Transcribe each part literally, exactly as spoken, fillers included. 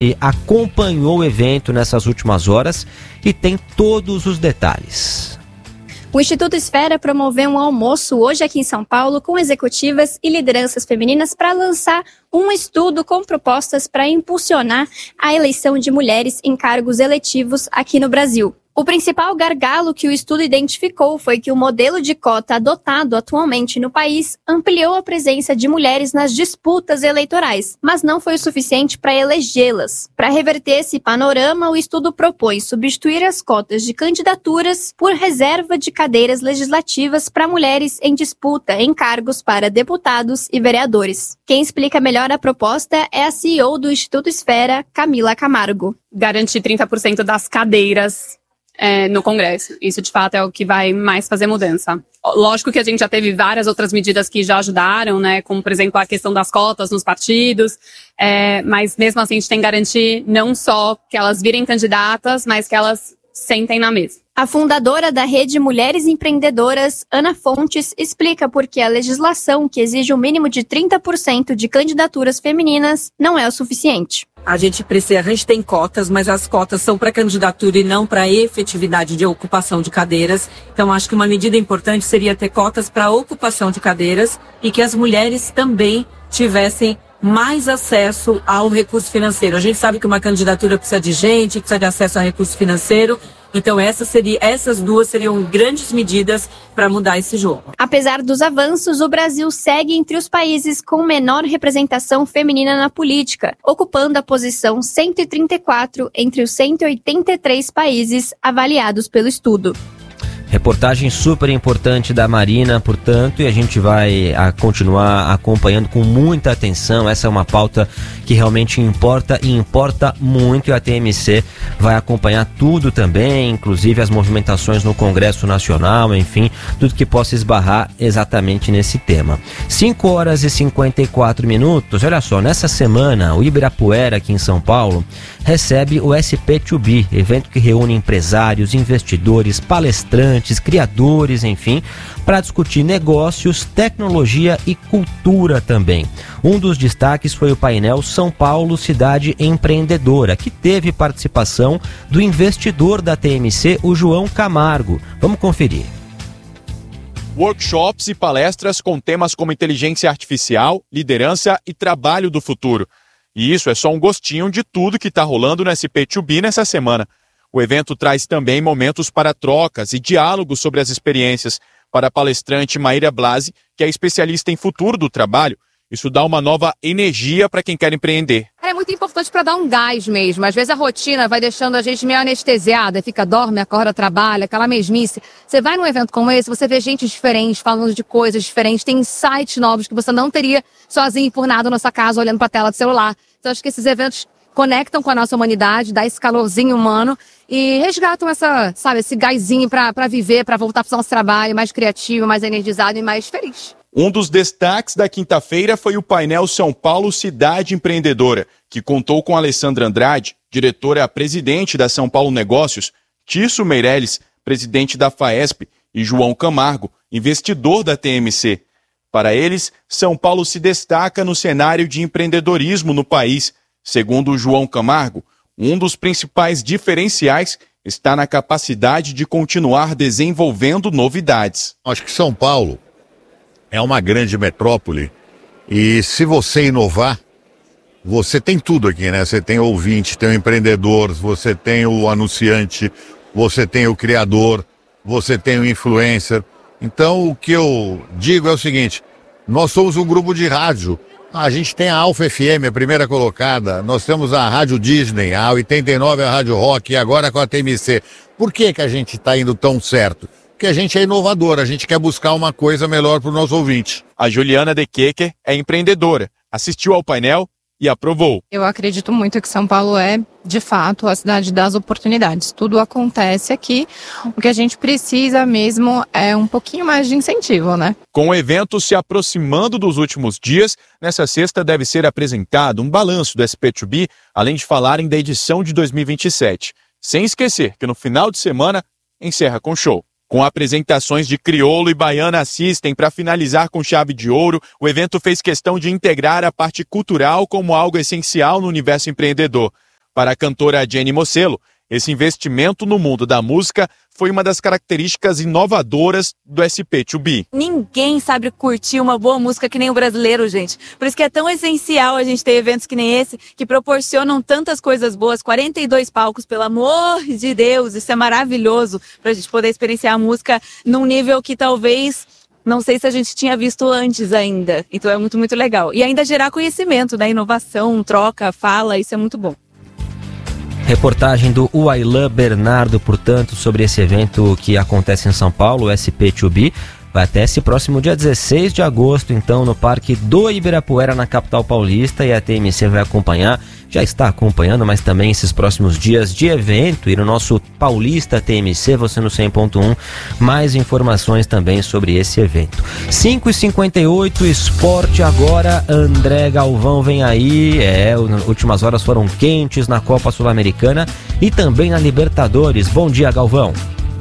P acompanhou o evento nessas últimas horas e tem todos os detalhes. O Instituto Esfera promoveu um almoço hoje aqui em São Paulo com executivas e lideranças femininas para lançar um estudo com propostas para impulsionar a eleição de mulheres em cargos eletivos aqui no Brasil. O principal gargalo que o estudo identificou foi que o modelo de cota adotado atualmente no país ampliou a presença de mulheres nas disputas eleitorais, mas não foi o suficiente para elegê-las. Para reverter esse panorama, o estudo propõe substituir as cotas de candidaturas por reserva de cadeiras legislativas para mulheres em disputa em cargos para deputados e vereadores. Quem explica melhor a proposta é a C E O do Instituto Esfera, Camila Camargo. Garantir trinta por cento das cadeiras É, no Congresso. Isso, de fato, é o que vai mais fazer mudança. Lógico que a gente já teve várias outras medidas que já ajudaram, né? Como, por exemplo, a questão das cotas nos partidos. É, mas, mesmo assim, a gente tem que garantir não só que elas virem candidatas, mas que elas sentem na mesa. A fundadora da Rede Mulheres Empreendedoras, Ana Fontes, explica por que a legislação que exige um mínimo de trinta por cento de candidaturas femininas não é o suficiente. A gente precisa, a gente tem cotas, mas as cotas são para candidatura e não para efetividade de ocupação de cadeiras. Então, acho que uma medida importante seria ter cotas para ocupação de cadeiras e que as mulheres também tivessem mais acesso ao recurso financeiro. A gente sabe que uma candidatura precisa de gente, precisa de acesso a recurso financeiro. Então essa seria, essas duas seriam grandes medidas para mudar esse jogo. Apesar dos avanços, o Brasil segue entre os países com menor representação feminina na política, ocupando a posição cento e trinta e quatro entre os cento e oitenta e três países avaliados pelo estudo. Reportagem super importante da Marina, portanto, e a gente vai a, continuar acompanhando com muita atenção. Essa é uma pauta que realmente importa e importa muito, e a T M C vai acompanhar tudo também, inclusive as movimentações no Congresso Nacional, enfim, tudo que possa esbarrar exatamente nesse tema. cinco horas e cinquenta e quatro minutos. Olha só, nessa semana o Ibirapuera, aqui em São Paulo, recebe o S P dois B, evento que reúne empresários, investidores, palestrantes, criadores, enfim, para discutir negócios, tecnologia e cultura também. Um dos destaques foi o painel São Paulo Cidade Empreendedora, que teve participação do investidor da T M C, o João Camargo. Vamos conferir. Workshops e palestras com temas como inteligência artificial, liderança e trabalho do futuro. E isso é só um gostinho de tudo que está rolando no S P dois B nessa semana. O evento traz também momentos para trocas e diálogos sobre as experiências. Para a palestrante Maíra Blasi, que é especialista em futuro do trabalho, isso dá uma nova energia para quem quer empreender. É muito importante para dar um gás mesmo. Às vezes a rotina vai deixando a gente meio anestesiada, fica, dorme, acorda, trabalha, aquela mesmice. Você vai num evento como esse, você vê gente diferente, falando de coisas diferentes, tem insights novos que você não teria sozinho por nada na sua casa, olhando para a tela do celular. Então acho que esses eventos conectam com a nossa humanidade, dá esse calorzinho humano e resgatam essa, sabe, esse gásinho para viver, para voltar para o nosso trabalho mais criativo, mais energizado e mais feliz. Um dos destaques da quinta-feira foi o painel São Paulo Cidade Empreendedora, que contou com Alessandra Andrade, diretora-presidente da São Paulo Negócios, Tício Meirelles, presidente da Faesp, e João Camargo, investidor da T M C. Para eles, São Paulo se destaca no cenário de empreendedorismo no país. Segundo o João Camargo, um dos principais diferenciais está na capacidade de continuar desenvolvendo novidades. Acho que São Paulo é uma grande metrópole e se você inovar, você tem tudo aqui, né? Você tem o ouvinte, tem o empreendedor, você tem o anunciante, você tem o criador, você tem o influencer. Então o que eu digo é o seguinte, nós somos um grupo de rádio. A gente tem a Alfa F M, a primeira colocada, nós temos a Rádio Disney, a oitenta e nove, a Rádio Rock e agora com a T M C. Por que que a gente está indo tão certo? Porque a gente é inovador, a gente quer buscar uma coisa melhor para o nosso ouvinte. A Juliana De Keker é empreendedora, assistiu ao painel e aprovou. Eu acredito muito que São Paulo é, de fato, a cidade das oportunidades. Tudo acontece aqui. O que a gente precisa mesmo é um pouquinho mais de incentivo, né? Com o evento se aproximando dos últimos dias, nessa sexta deve ser apresentado um balanço do S P dois B, além de falarem da edição de dois mil e vinte e sete. Sem esquecer que no final de semana encerra com show. Com apresentações de crioulo e baiana assistem para finalizar com chave de ouro, o evento fez questão de integrar a parte cultural como algo essencial no universo empreendedor. Para a cantora Jenny Mocelo, esse investimento no mundo da música foi uma das características inovadoras do S P dois B. Ninguém sabe curtir uma boa música que nem o brasileiro, gente. Por isso que é tão essencial a gente ter eventos que nem esse, que proporcionam tantas coisas boas, quarenta e dois palcos, pelo amor de Deus, isso é maravilhoso, pra gente poder experienciar a música num nível que talvez, não sei se a gente tinha visto antes ainda. Então é muito, muito legal. E ainda gerar conhecimento, né? Inovação, troca, fala, isso é muito bom. Reportagem do Uailan Bernardo, portanto, sobre esse evento que acontece em São Paulo, o S P dois B. Vai até esse próximo dia dezesseis de agosto, então, no Parque do Ibirapuera, na capital paulista, e a T M C vai acompanhar, já está acompanhando, mas também esses próximos dias de evento, e no nosso Paulista T M C, você no cem ponto um, mais informações também sobre esse evento. cinco e cinquenta e oito, esporte agora, André Galvão vem aí, é, as últimas horas foram quentes na Copa Sul-Americana e também na Libertadores. Bom dia, Galvão.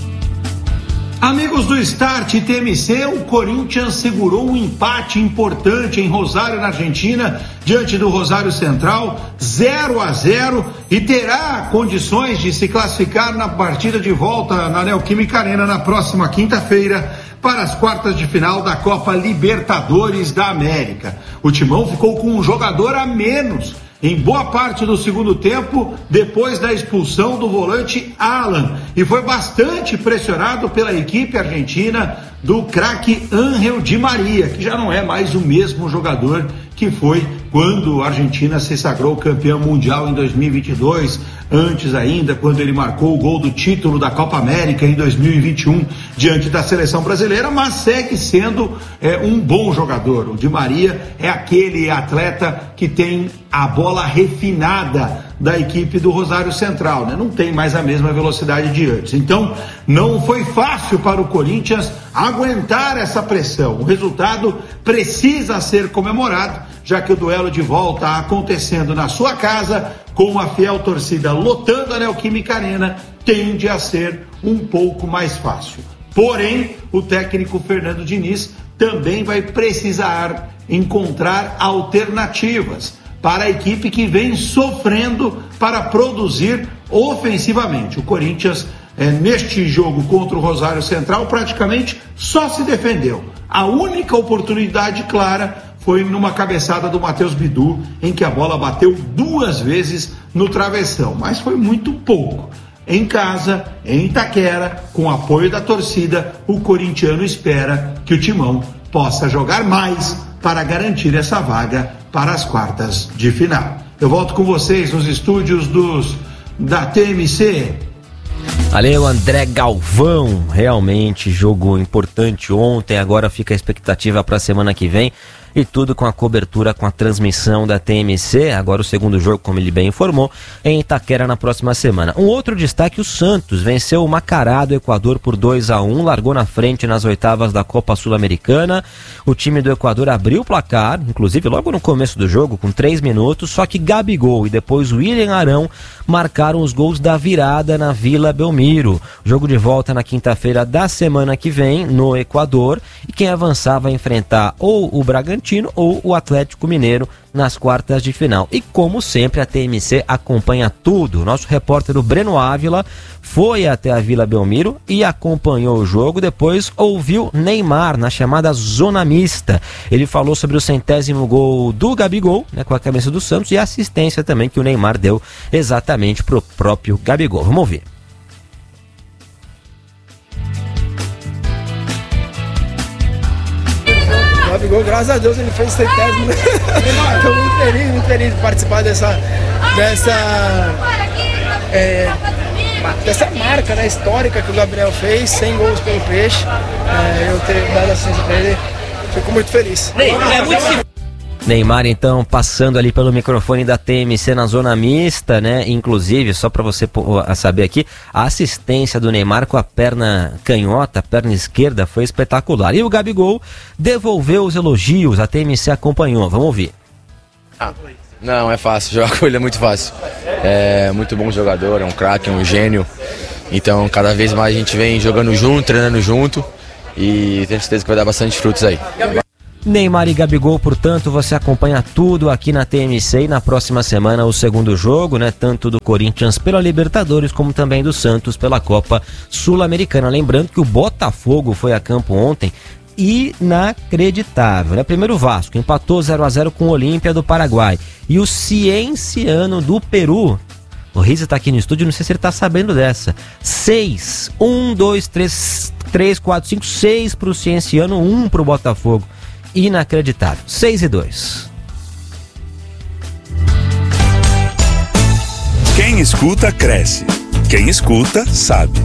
Amigos do Start T M C, o Corinthians segurou um empate importante em Rosário, na Argentina, diante do Rosário Central, zero a zero, e terá condições de se classificar na partida de volta na Neoquímica Arena na próxima quinta-feira para as quartas de final da Copa Libertadores da América. O Timão ficou com um jogador a menos em boa parte do segundo tempo, depois da expulsão do volante Alan, e foi bastante pressionado pela equipe argentina do craque Ángel Di Maria, que já não é mais o mesmo jogador que foi quando a Argentina se sagrou campeão mundial em dois mil e vinte e dois, antes ainda, quando ele marcou o gol do título da Copa América em dois mil e vinte e um, diante da seleção brasileira, mas segue sendo é, um bom jogador. O Di Maria é aquele atleta que tem a bola refinada da equipe do Rosário Central, né? Não tem mais a mesma velocidade de antes. Então, não foi fácil para o Corinthians aguentar essa pressão. O resultado precisa ser comemorado, já que o duelo de volta acontecendo na sua casa, com a fiel torcida lotando a Neoquímica Arena, tende a ser um pouco mais fácil. Porém, o técnico Fernando Diniz também vai precisar encontrar alternativas para a equipe que vem sofrendo para produzir ofensivamente. O Corinthians, é, neste jogo contra o Rosário Central, praticamente só se defendeu. A única oportunidade clara foi numa cabeçada do Matheus Bidu, em que a bola bateu duas vezes no travessão, mas foi muito pouco. Em casa, em Itaquera, com apoio da torcida, o corintiano espera que o Timão possa jogar mais para garantir essa vaga para as quartas de final. Eu volto com vocês nos estúdios dos, da T M C. Valeu, André Galvão. Realmente, jogo importante ontem. Agora fica a expectativa para a semana que vem. E tudo com a cobertura, com a transmissão da T M C. Agora o segundo jogo, como ele bem informou, em Itaquera na próxima semana. Um outro destaque, o Santos venceu o Macará do Equador por dois a um, largou na frente nas oitavas da Copa Sul-Americana. O time do Equador abriu o placar, inclusive logo no começo do jogo, com três minutos, só que Gabigol e depois William Arão marcaram os gols da virada na Vila Belmiro. Jogo de volta na quinta-feira da semana que vem, no Equador, e quem avançar vai enfrentar ou o Bragantino ou o Atlético Mineiro nas quartas de final. E como sempre, a T M C acompanha tudo. Nosso repórter, o Breno Ávila, foi até a Vila Belmiro e acompanhou o jogo. Depois ouviu Neymar na chamada zona mista. Ele falou sobre o centésimo gol do Gabigol, né, com a camisa do Santos, e a assistência também que o Neymar deu exatamente pro próprio Gabigol. Vamos ouvir. O Gabigol, graças a Deus, ele fez centésimo. Estou muito feliz, muito feliz de participar dessa, dessa, é, dessa marca, né, histórica que o Gabriel fez, cem gols pelo Peixe. É, eu ter dado assistência para ele, fico muito feliz. É muito Neymar, então, passando ali pelo microfone da T M C na zona mista, né? Inclusive, só para você saber aqui, a assistência do Neymar com a perna canhota, a perna esquerda, foi espetacular. E o Gabigol devolveu os elogios, a T M C acompanhou. Vamos ouvir. Ah, não, é fácil, jogar com ele é muito fácil. É muito bom jogador, é um craque, é um gênio. Então, cada vez mais a gente vem jogando junto, treinando junto, e tenho certeza que vai dar bastante frutos aí. Neymar e Gabigol, portanto, você acompanha tudo aqui na T M C e na próxima semana o segundo jogo, né? Tanto do Corinthians pela Libertadores como também do Santos pela Copa Sul-Americana. Lembrando que o Botafogo foi a campo ontem, inacreditável, né? Primeiro o Vasco empatou zero a zero com o Olímpia do Paraguai e o Cienciano do Peru. O Riza tá aqui no estúdio, não sei se ele tá sabendo dessa. seis, um, dois, três, três, quatro, cinco, seis pro Cienciano, um pro Botafogo. Inacreditável. seis e dois. Quem escuta, cresce. Quem escuta, sabe.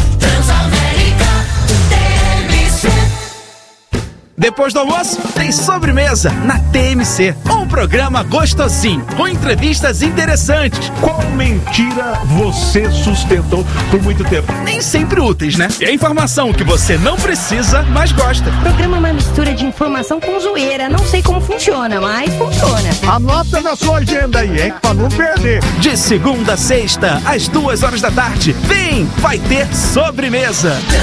Depois do almoço, tem sobremesa na T M C. Um programa gostosinho, com entrevistas interessantes. Qual mentira você sustentou por muito tempo? Nem sempre úteis, né? E a informação que você não precisa, mas gosta. O programa é uma mistura de informação com zoeira. Não sei como funciona, mas funciona. Anota na sua agenda aí, hein? Pra não perder. De segunda a sexta, às duas horas da tarde. Vem, vai ter sobremesa.